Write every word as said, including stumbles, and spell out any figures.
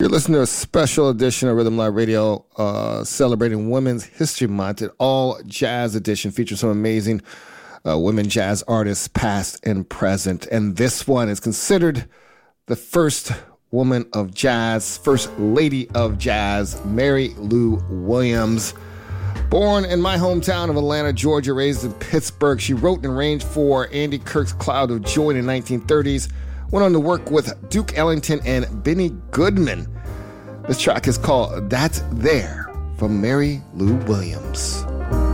You're listening to a special edition of Rhythm Live Radio uh, celebrating Women's History Month. An all jazz edition features some amazing uh, women jazz artists, past and present. And this one is considered the first woman of jazz, first lady of jazz, Mary Lou Williams. Born in my hometown of Atlanta, Georgia, raised in Pittsburgh, she wrote and arranged for Andy Kirk's Cloud of Joy in the nineteen thirties. Went on to work with Duke Ellington and Benny Goodman. This track is called That's There from Mary Lou Williams.